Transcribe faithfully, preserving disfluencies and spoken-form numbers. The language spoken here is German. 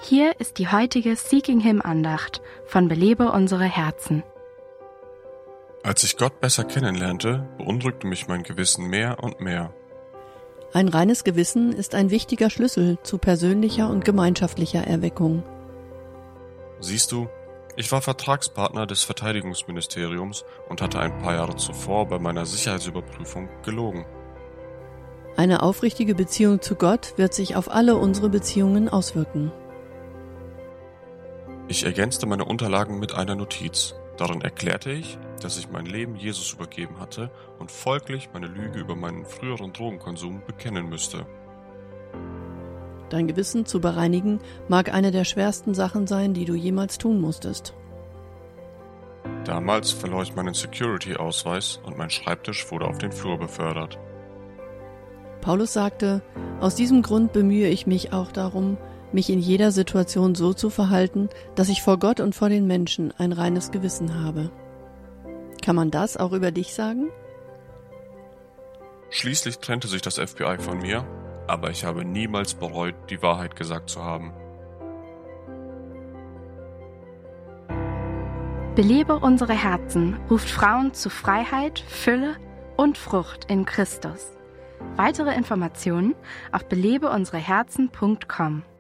Hier ist die heutige Seeking Him Andacht von Belebe unsere Herzen. Als ich Gott besser kennenlernte, beunruhigte mich mein Gewissen mehr und mehr. Ein reines Gewissen ist ein wichtiger Schlüssel zu persönlicher und gemeinschaftlicher Erweckung. Siehst du, ich war Vertragspartner des Verteidigungsministeriums und hatte ein paar Jahre zuvor bei meiner Sicherheitsüberprüfung gelogen. Eine aufrichtige Beziehung zu Gott wird sich auf alle unsere Beziehungen auswirken. Ich ergänzte meine Unterlagen mit einer Notiz. Darin erklärte ich, dass ich mein Leben Jesus übergeben hatte und folglich meine Lüge über meinen früheren Drogenkonsum bekennen müsste. Dein Gewissen zu bereinigen mag eine der schwersten Sachen sein, die du jemals tun musstest. Damals verlor ich meinen Security-Ausweis und mein Schreibtisch wurde auf den Flur befördert. Paulus sagte, aus diesem Grund bemühe ich mich auch darum, mich in jeder Situation so zu verhalten, dass ich vor Gott und vor den Menschen ein reines Gewissen habe. Kann man das auch über dich sagen? Schließlich trennte sich das F B I von mir, aber ich habe niemals bereut, die Wahrheit gesagt zu haben. Belebe unsere Herzen ruft Frauen zu Freiheit, Fülle und Frucht in Christus. Weitere Informationen auf belebe unsere herzen punkt com.